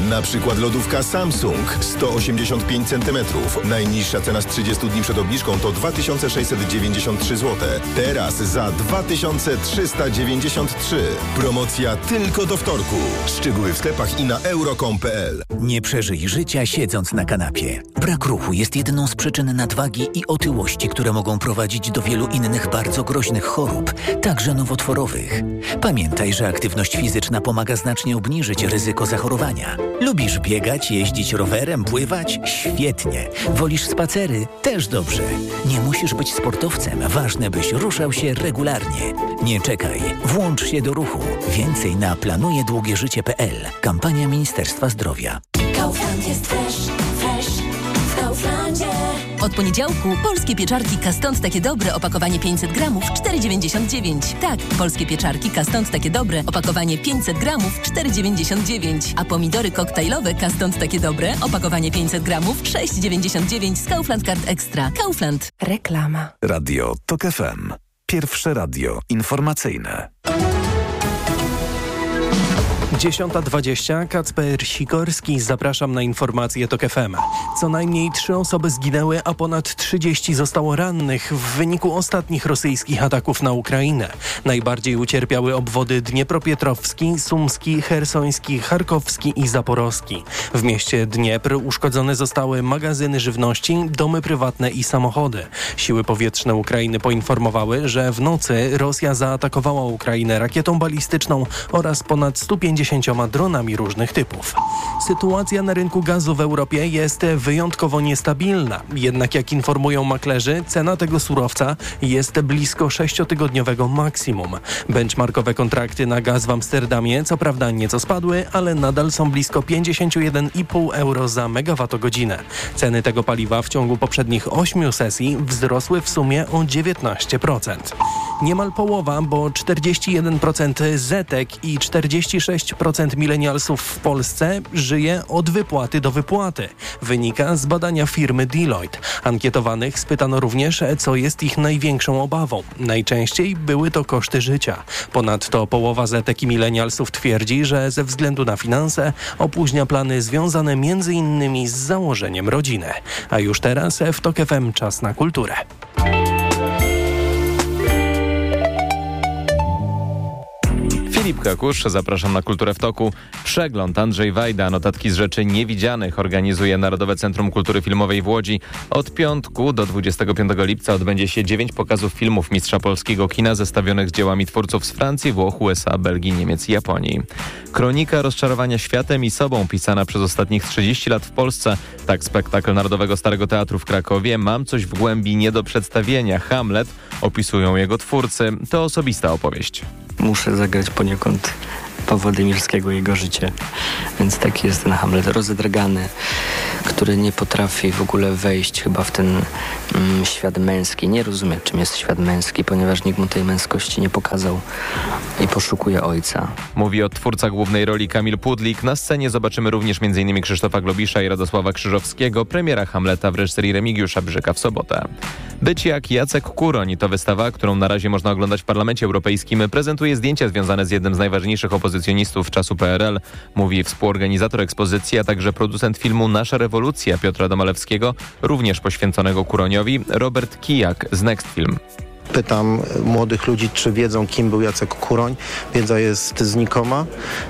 Na przykład lodówka Samsung 185 cm. Najniższa cena z 30 dni przed obniżką to 2693 zł. Teraz za 2393. Promocja tylko do wtorku. Szczegóły w sklepach i na euro.com.pl. Nie przeżyj życia siedząc na kanapie. Brak ruchu jest jedną z przyczyn nadwagi i otyłości, które mogą prowadzić do wielu innych bardzo groźnych chorób, także nowotworowych. Pamiętaj, że aktywność fizyczna pomaga znacznie obniżyć ryzyko zachorowania. Lubisz biegać, jeździć rowerem, pływać? Świetnie. Wolisz spacery? Też dobrze. Nie musisz być sportowcem. Ważne, byś ruszał się regularnie. Nie czekaj. Włącz się do ruchu. Więcej na planujedługieżycie.pl. Kampania Ministerstwa Zdrowia. Kaufland jest fresh w Kauflandzie. Od poniedziałku polskie pieczarki Kastąd takie dobre, opakowanie 500 gramów, 4,99. Tak, polskie pieczarki Kastąd takie dobre, opakowanie 500 gramów, 4,99. A pomidory koktajlowe Kastąd takie dobre, opakowanie 500 gramów, 6,99 z Kaufland Card Extra. Kaufland. Reklama. Radio TOK FM. Pierwsze radio informacyjne. 10:20. Kacper Sikorski. Zapraszam na informacje TOK FM. Co najmniej 3 osoby zginęły, a ponad 30 zostało rannych w wyniku ostatnich rosyjskich ataków na Ukrainę. Najbardziej ucierpiały obwody Dniepropietrowski, Sumski, Chersoński, Charkowski i Zaporowski. W mieście Dniepr uszkodzone zostały magazyny żywności, domy prywatne i samochody. Siły powietrzne Ukrainy poinformowały, że w nocy Rosja zaatakowała Ukrainę rakietą balistyczną oraz ponad 150 dronami różnych typów. Sytuacja na rynku gazu w Europie jest wyjątkowo niestabilna. Jednak jak informują maklerzy, cena tego surowca jest blisko 6-tygodniowego maksimum. Benchmarkowe kontrakty na gaz w Amsterdamie co prawda nieco spadły, ale nadal są blisko 51,5 euro za megawattogodzinę. Ceny tego paliwa w ciągu poprzednich 8 sesji wzrosły w sumie o 19%. Niemal połowa, bo 41% zetek i 46% milenialsów w Polsce żyje od wypłaty do wypłaty. Wynika z badania firmy Deloitte. Ankietowanych spytano również, co jest ich największą obawą. Najczęściej były to koszty życia. Ponadto połowa zetek i milenialsów twierdzi, że ze względu na finanse opóźnia plany związane m.in. z założeniem rodziny. A już teraz w TOK FM czas na kulturę. Filip Kakusz, zapraszam na Kulturę w Toku. Przegląd Andrzej Wajda, notatki z rzeczy niewidzianych organizuje Narodowe Centrum Kultury Filmowej w Łodzi. Od piątku do 25 lipca odbędzie się 9 pokazów filmów mistrza polskiego kina zestawionych z dziełami twórców z Francji, Włoch, USA, Belgii, Niemiec i Japonii. Kronika rozczarowania światem i sobą pisana przez ostatnich 30 lat w Polsce. Tak spektakl Narodowego Starego Teatru w Krakowie. Mam coś w głębi nie do przedstawienia. Hamlet opisują jego twórcy. To osobista opowieść. Muszę zagrać poniekąd Pawła Dymirskiego i jego życie. Więc taki jest ten Hamlet rozedragany, który nie potrafi w ogóle wejść chyba w ten świat męski. Nie rozumie, czym jest świat męski, ponieważ nikt mu tej męskości nie pokazał i poszukuje ojca. Mówi odtwórca głównej roli Kamil Pudlik. Na scenie zobaczymy również m.in. Krzysztofa Globisza i Radosława Krzyżowskiego. Premiera Hamleta w reżyserii Remigiusza Brzyka w sobotę. Być jak Jacek Kuroń to wystawa, którą na razie można oglądać w Parlamencie Europejskim. Prezentuje zdjęcia związane z jednym z najważniejszych opozycjonistów czasu PRL. Mówi współorganizator ekspozycji, a także producent filmu Nasza rewolucja Piotra Domalewskiego, również poświęconego Kuroniowi, Robert Kijak z Next Film. Pytam młodych ludzi, czy wiedzą, kim był Jacek Kuroń. Wiedza jest znikoma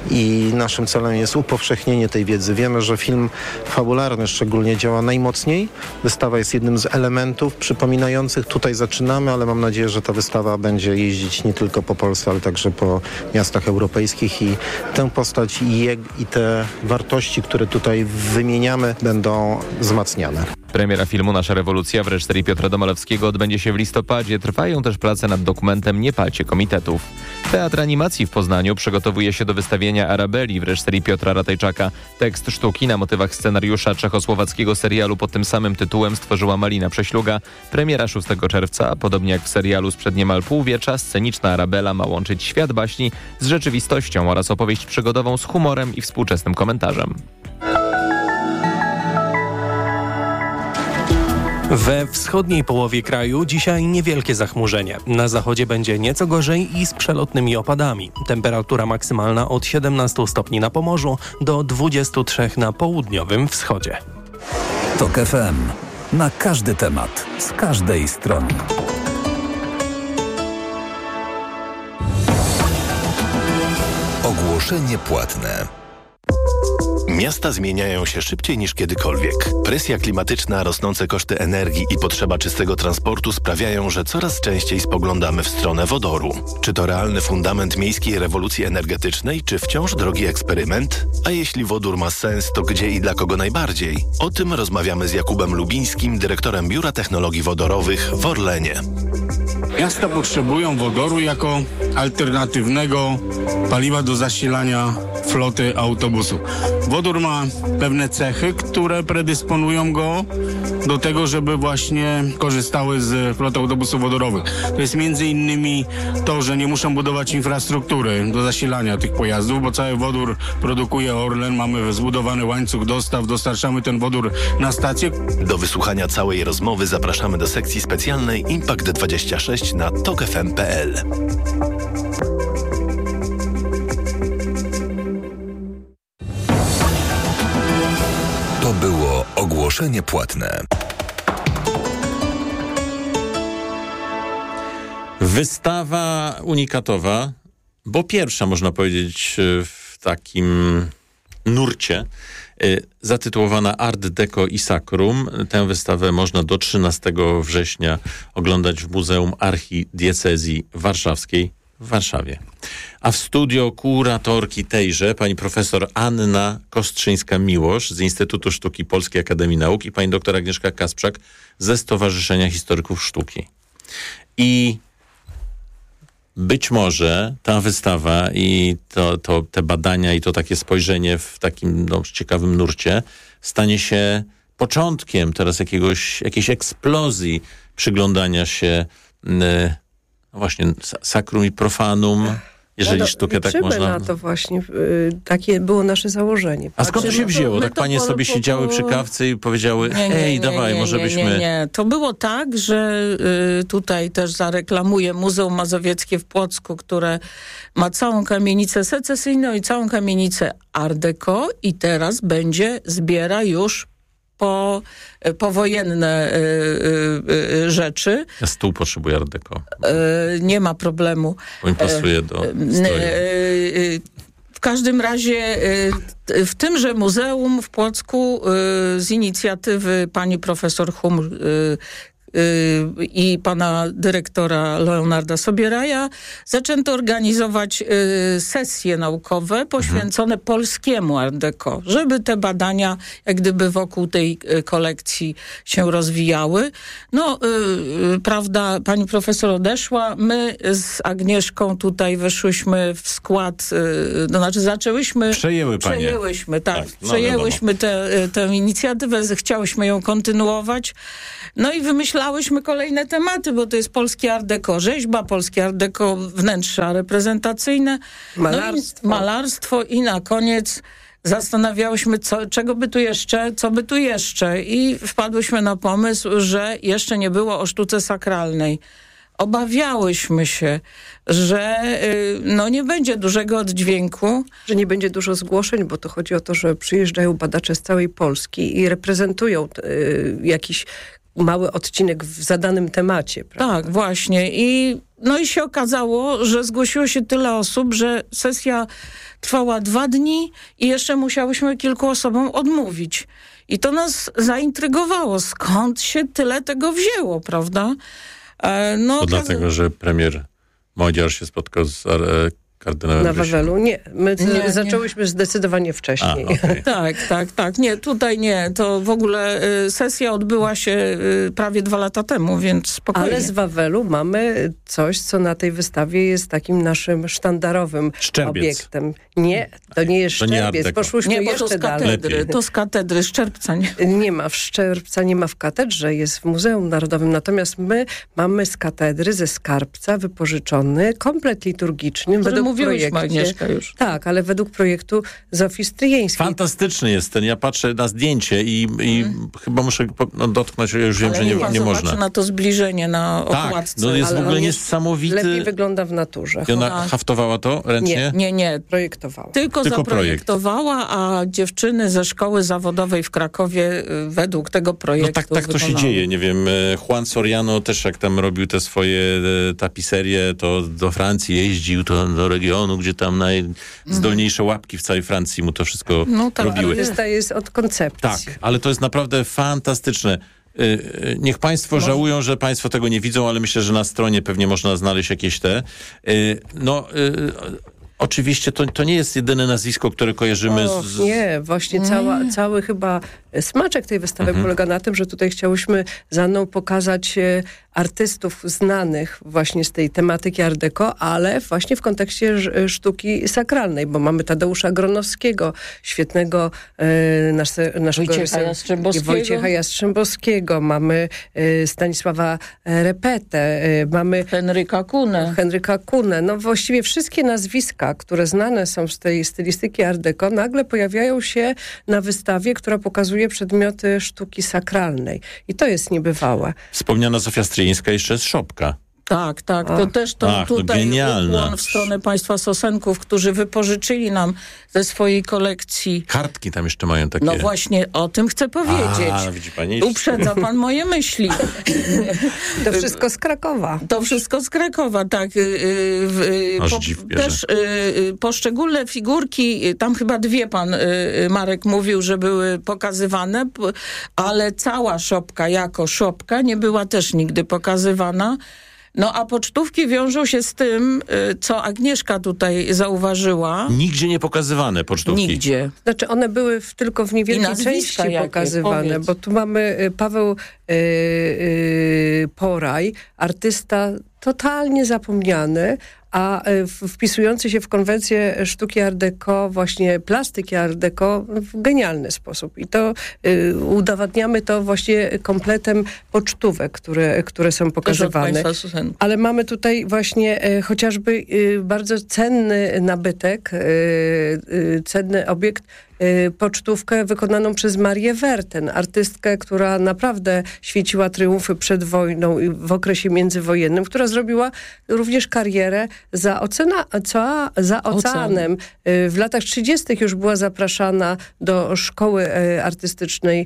i naszym celem jest upowszechnienie tej wiedzy. Wiemy, że film fabularny szczególnie działa najmocniej. Wystawa jest jednym z elementów przypominających. Tutaj zaczynamy, ale mam nadzieję, że ta wystawa będzie jeździć nie tylko po Polsce, ale także po miastach europejskich i tę postać i te wartości, które tutaj wymieniamy, będą wzmacniane. Premiera filmu Nasza rewolucja w reżyserii Piotra Domalewskiego odbędzie się w listopadzie. Trwają też prace nad dokumentem Nie palcie komitetów. Teatr Animacji w Poznaniu przygotowuje się do wystawienia Arabeli w reżyserii Piotra Ratajczaka. Tekst sztuki na motywach scenariusza czechosłowackiego serialu pod tym samym tytułem stworzyła Malina Prześluga. Premiera 6 czerwca. Podobnie jak w serialu sprzed niemal półwiecza, sceniczna Arabela ma łączyć świat baśni z rzeczywistością oraz opowieść przygodową z humorem i współczesnym komentarzem. We wschodniej połowie kraju dzisiaj niewielkie zachmurzenie. Na zachodzie będzie nieco gorzej i z przelotnymi opadami. Temperatura maksymalna od 17 stopni na Pomorzu do 23 na południowym wschodzie. TOK FM. Na każdy temat, z każdej strony. Ogłoszenie płatne. Miasta zmieniają się szybciej niż kiedykolwiek. Presja klimatyczna, rosnące koszty energii i potrzeba czystego transportu sprawiają, że coraz częściej spoglądamy w stronę wodoru. Czy to realny fundament miejskiej rewolucji energetycznej, czy wciąż drogi eksperyment? A jeśli wodór ma sens, to gdzie i dla kogo najbardziej? O tym rozmawiamy z Jakubem Lubińskim, dyrektorem Biura Technologii Wodorowych w Orlenie. Miasta potrzebują wodoru jako alternatywnego paliwa do zasilania floty autobusów. Wodór ma pewne cechy, które predysponują go do tego, żeby właśnie korzystały z floty autobusów wodorowych. To jest między innymi to, że nie muszą budować infrastruktury do zasilania tych pojazdów, bo cały wodór produkuje Orlen, mamy zbudowany łańcuch dostaw, dostarczamy ten wodór na stację. Do wysłuchania całej rozmowy zapraszamy do sekcji specjalnej Impact 26 na tokfm.pl. To było ogłoszenie płatne. Wystawa unikatowa, bo pierwsza, można powiedzieć, w takim nurcie, zatytułowana Art Deco i Sacrum. Tę wystawę można do 13 września oglądać w Muzeum Archidiecezji Warszawskiej w Warszawie. A w studio kuratorki tejże pani profesor Anna Kostrzyńska-Miłosz z Instytutu Sztuki Polskiej Akademii Nauk i pani doktor Agnieszka Kasprzak ze Stowarzyszenia Historyków Sztuki. I być może ta wystawa i te badania i to takie spojrzenie w takim ciekawym nurcie stanie się początkiem teraz jakiejś eksplozji przyglądania się właśnie sacrum i profanum, jeżeli sztukę tak można... na to właśnie. Takie było nasze założenie. A skąd to się wzięło? Tak panie sobie siedziały przy kawce i powiedziały, dawaj, może byśmy... Nie. To było tak, że tutaj też zareklamuję Muzeum Mazowieckie w Płocku, które ma całą kamienicę secesyjną i całą kamienicę Art Deco i teraz zbiera już powojenne rzeczy. Ja stół potrzebuję Art Deco. Nie ma problemu. Bo mi pasuje do stroju. W każdym razie w tymże muzeum w Płocku z inicjatywy pani profesor Humr i pana dyrektora Leonarda Sobieraja zaczęto organizować sesje naukowe poświęcone polskiemu Art Deco, żeby te badania jak gdyby wokół tej kolekcji się rozwijały. Prawda, pani profesor odeszła, my z Agnieszką tutaj weszłyśmy w skład, Przejęłyśmy tę inicjatywę, chciałyśmy ją kontynuować. No i wymyślałyśmy kolejne tematy, bo to jest polskie Art Deco rzeźba, polskie Art Deco wnętrza reprezentacyjne, malarstwo i na koniec zastanawiałyśmy, czego by tu jeszcze, co by tu jeszcze i wpadłyśmy na pomysł, że jeszcze nie było o sztuce sakralnej. Obawiałyśmy się, że nie będzie dużego oddźwięku. Że nie będzie dużo zgłoszeń, bo to chodzi o to, że przyjeżdżają badacze z całej Polski i reprezentują jakiś mały odcinek w zadanym temacie. Prawda? Tak, właśnie. I się okazało, że zgłosiło się tyle osób, że sesja trwała 2 dni i jeszcze musiałyśmy kilku osobom odmówić. I to nas zaintrygowało. Skąd się tyle tego wzięło, prawda? Dlatego, że premier Modziar się spotkał z kardynałem na Wawelu? Nie. My zaczęłyśmy zdecydowanie wcześniej. Okay. Tak. Nie, tutaj nie. To w ogóle sesja odbyła się prawie 2 lata temu, więc spokojnie. Ale z Wawelu mamy coś, co na tej wystawie jest takim naszym sztandarowym obiektem. Nie, to nie jest Szczerbiec. Poszłyśmy jeszcze dalej. To z katedry, Szczerbca nie. Nie ma w Szczerbca, nie ma w katedrze, jest w Muzeum Narodowym. Natomiast my mamy z katedry, ze skarbca wypożyczony komplet liturgiczny według mówiłyśmy, Agnieszka, już. Tak, ale według projektu Zofii Stryjeńskiej. Fantastyczny jest ten. Ja patrzę na zdjęcie i chyba muszę dotknąć, ja już wiem, że nie można. Na to zbliżenie na okładce. Tak, no jest w ogóle niesamowity. Lepiej wygląda w naturze. I ona haftowała to ręcznie? Nie. Projektowała. Tylko zaprojektowała, a dziewczyny ze szkoły zawodowej w Krakowie według tego projektu tak to się dzieje. Nie wiem, Juan Soriano też jak tam robił te swoje tapiserie, to do Francji jeździł, to do regionu, gdzie tam najzdolniejsze łapki w całej Francji mu to wszystko robiły. To jest od koncepcji. Tak, ale to jest naprawdę fantastyczne. Niech państwo żałują, że państwo tego nie widzą, ale myślę, że na stronie pewnie można znaleźć jakieś oczywiście to nie jest jedyne nazwisko, które kojarzymy z... Nie, właśnie cały chyba smaczek tej wystawy polega na tym, że tutaj chciałyśmy z Anną pokazać artystów znanych właśnie z tej tematyki Art Deco, ale właśnie w kontekście sztuki sakralnej, bo mamy Tadeusza Gronowskiego, świetnego naszego Wojciecha Jastrzębowskiego, mamy Stanisława Repetę, mamy Henryka Kunę. No właściwie wszystkie nazwiska, które znane są z tej stylistyki Art Deco, nagle pojawiają się na wystawie, która pokazuje przedmioty sztuki sakralnej. I to jest niebywałe. Wspomniana Zofia Stryjeńska jeszcze jest szopka. Tak. To też tutaj ukłon w stronę państwa Sosenków, którzy wypożyczyli nam ze swojej kolekcji. Kartki tam jeszcze mają takie. No właśnie, o tym chcę powiedzieć. Widzi pani? Uprzedza pan moje myśli. To wszystko z Krakowa. Tak. Też poszczególne figurki, tam chyba 2 pan Marek mówił, że były pokazywane, ale cała szopka jako szopka nie była też nigdy pokazywana. No a pocztówki wiążą się z tym, co Agnieszka tutaj zauważyła. Nigdzie nie pokazywane pocztówki. Nigdzie. Znaczy one były tylko w niewielkiej części pokazywane, bo tu mamy Paweł Poraj, artysta totalnie zapomniany, a wpisujący się w konwencję sztuki Art Deco, właśnie plastyki Art Deco w genialny sposób. I to udowadniamy to właśnie kompletem pocztówek, które są pokazywane. Ale mamy tutaj właśnie chociażby bardzo cenny nabytek, cenny obiekt, pocztówkę wykonaną przez Marię Werten, artystkę, która naprawdę świeciła triumfy przed wojną i w okresie międzywojennym, która zrobiła również karierę za oceanem. W latach 30. już była zapraszana do szkoły artystycznej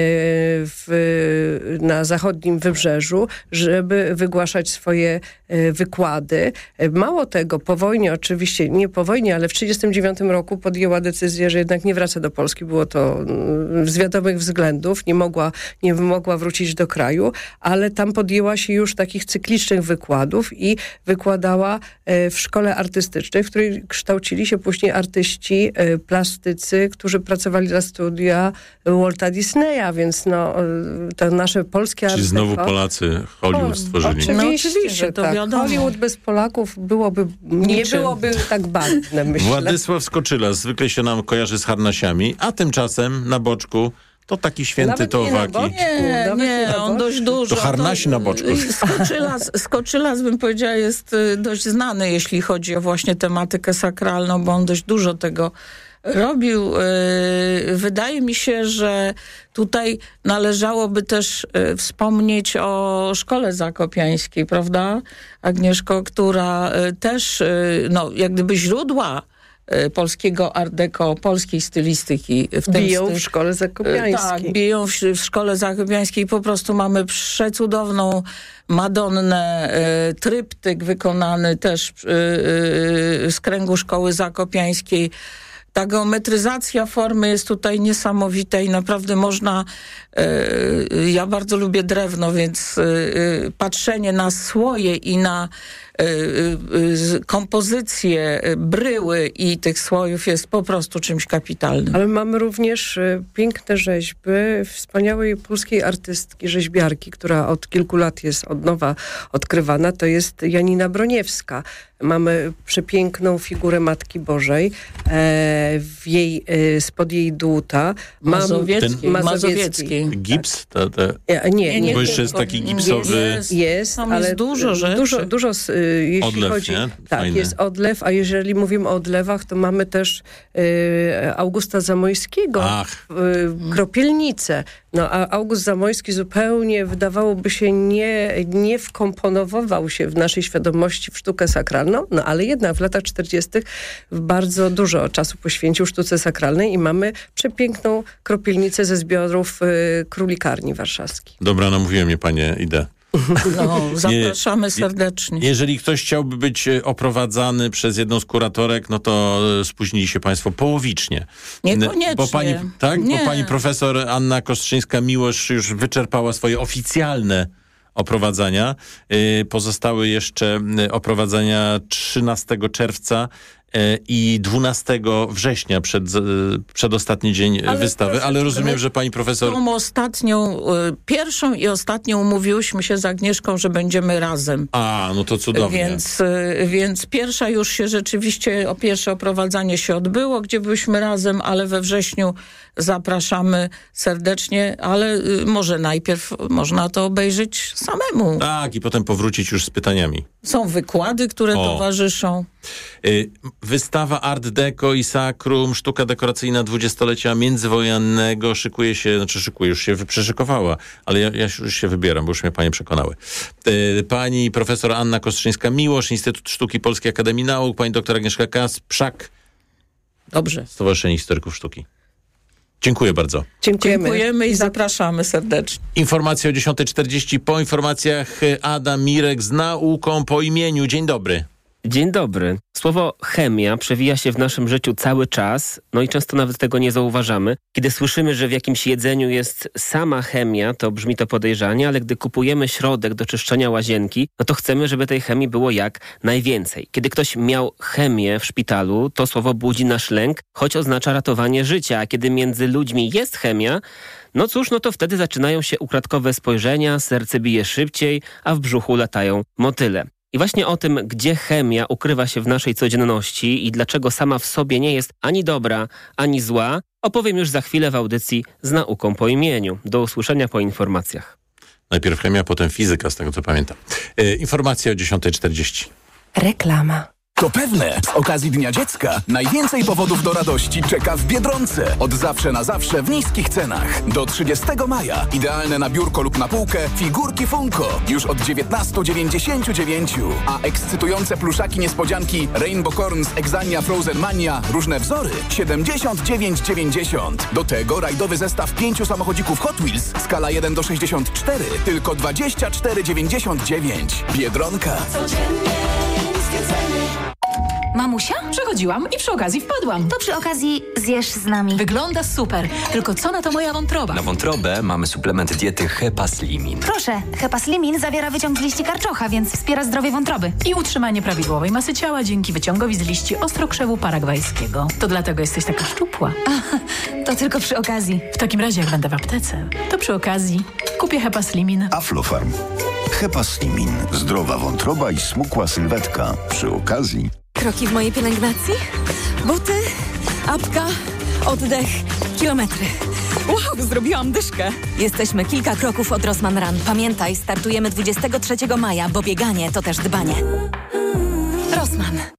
na zachodnim wybrzeżu, żeby wygłaszać swoje wykłady. Mało tego, po wojnie, oczywiście nie po wojnie, ale w 1939 roku podjęła decyzję, że jednak nie wraca do Polski. Było to z wiadomych względów. Nie mogła wrócić do kraju, ale tam podjęła się już takich cyklicznych wykładów i wykładała w szkole artystycznej, w której kształcili się później artyści, plastycy, którzy pracowali za studia Walta Disneya, więc to nasze polskie Czyli znowu Polacy Hollywood stworzyli. Oczywiście, to tak. Wiadomo. Hollywood bez Polaków nie byłoby tak badne, myślę. Władysław Skoczyla zwykle się nam kojarzy z harnasiami, a tymczasem na boczku to taki święty Owaki. Nie, on dość dużo. To harnasi na boczku. Skoczylas, bym powiedziała, jest dość znany, jeśli chodzi o właśnie tematykę sakralną, bo on dość dużo tego robił. Wydaje mi się, że tutaj należałoby też wspomnieć o Szkole Zakopiańskiej, prawda, Agnieszko, która też, jak gdyby źródła polskiego art deco, polskiej stylistyki. Biją w Szkole Zakopiańskiej. Tak, biją w Szkole Zakopiańskiej. Po prostu mamy przecudowną Madonnę, tryptyk wykonany też z kręgu Szkoły Zakopiańskiej. Ta geometryzacja formy jest tutaj niesamowita i naprawdę można... ja bardzo lubię drewno, więc patrzenie na słoje i na kompozycję bryły i tych słojów jest po prostu czymś kapitalnym. Ale mamy również piękne rzeźby wspaniałej polskiej artystki, rzeźbiarki, która od kilku lat jest od nowa odkrywana. To jest Janina Broniewska. Mamy przepiękną figurę Matki Bożej. spod jej dłuta. Mazowiecki. Gips? Nie. Bo jeszcze jest taki gipsowy... Jest, tam ale jest dużo rzeczy. Dużo jeśli odlew, chodzi... nie? Tak, Fajny. jest odlew, a jeżeli mówimy o odlewach, to mamy też Augusta Zamojskiego, Kropielnicę. No a August Zamojski zupełnie, wydawałoby się, nie wkomponował się w naszej świadomości w sztukę sakralną, no ale jednak w latach 40. bardzo dużo czasu poświęcił sztuce sakralnej i mamy przepiękną kropielnicę ze zbiorów Królikarni Warszawskiej. Dobra, namówiłem mnie, panie, idę. No, zapraszamy serdecznie. Jeżeli ktoś chciałby być oprowadzany przez jedną z kuratorek, no to spóźnili się państwo połowicznie. Niekoniecznie. Bo pani profesor Anna Kostrzyńska-Miłosz już wyczerpała swoje oficjalne oprowadzania. Pozostały jeszcze oprowadzania 13 czerwca i 12 września, przedostatni dzień wystawy, ale rozumiem, że pani profesor... Pierwszą i ostatnią umówiłyśmy się z Agnieszką, że będziemy razem. No to cudownie. Więc pierwsza już się rzeczywiście, pierwsze oprowadzanie się odbyło, gdzie byliśmy razem, ale we wrześniu zapraszamy serdecznie, ale może najpierw można to obejrzeć samemu. Tak, i potem powrócić już z pytaniami. Są wykłady, które towarzyszą. Wystawa Art Deco i Sakrum, sztuka dekoracyjna dwudziestolecia międzywojennego już się przeszykowała, ale ja już się wybieram, bo już mnie panie przekonały. Pani profesor Anna Kostrzyńska-Miłosz, Instytut Sztuki Polskiej Akademii Nauk, pani doktor Agnieszka Kasprzak. Dobrze. Stowarzyszenie Historyków Sztuki. Dziękuję bardzo. Dziękujemy i zapraszamy serdecznie. Informacje o 10:40. Po informacjach Adam Mirek z nauką po imieniu. Dzień dobry. Dzień dobry. Słowo chemia przewija się w naszym życiu cały czas, no i często nawet tego nie zauważamy. Kiedy słyszymy, że w jakimś jedzeniu jest sama chemia, to brzmi to podejrzanie, ale gdy kupujemy środek do czyszczenia łazienki, no to chcemy, żeby tej chemii było jak najwięcej. Kiedy ktoś miał chemię w szpitalu, to słowo budzi nasz lęk, choć oznacza ratowanie życia, a kiedy między ludźmi jest chemia, no cóż, no to wtedy zaczynają się ukradkowe spojrzenia, serce bije szybciej, a w brzuchu latają motyle. I właśnie o tym, gdzie chemia ukrywa się w naszej codzienności i dlaczego sama w sobie nie jest ani dobra, ani zła, opowiem już za chwilę w audycji z nauką po imieniu. Do usłyszenia po informacjach. Najpierw chemia, potem fizyka, z tego co pamiętam. Informacje o 10:40. Reklama. To pewne, z okazji Dnia Dziecka najwięcej powodów do radości czeka w Biedronce. Od zawsze na zawsze w niskich cenach. Do 30 maja idealne na biurko lub na półkę figurki Funko już od 19,99. A ekscytujące pluszaki niespodzianki Rainbow Corns, Exania, Frozen Mania, różne wzory 79,90. Do tego rajdowy zestaw 5 samochodzików Hot Wheels skala 1 do 64 tylko 24,99. Biedronka. Mamusia? Przechodziłam i przy okazji wpadłam. To przy okazji zjesz z nami. Wygląda super, tylko co na to moja wątroba? Na wątrobę mamy suplement diety Hepaslimin. Proszę, Hepaslimin zawiera wyciąg z liści karczocha, więc wspiera zdrowie wątroby. I utrzymanie prawidłowej masy ciała dzięki wyciągowi z liści ostrokrzewu paragwajskiego. To dlatego jesteś taka szczupła. To tylko przy okazji. W takim razie, jak będę w aptece, to przy okazji kupię Hepaslimin. Aflofarm. Hepaslimin. Zdrowa wątroba i smukła sylwetka. Przy okazji... Kroki w mojej pielęgnacji, buty, apka, oddech, kilometry. Wow, zrobiłam dyszkę. Jesteśmy kilka kroków od Rossmann Run. Pamiętaj, startujemy 23 maja, bo bieganie to też dbanie. Rossmann.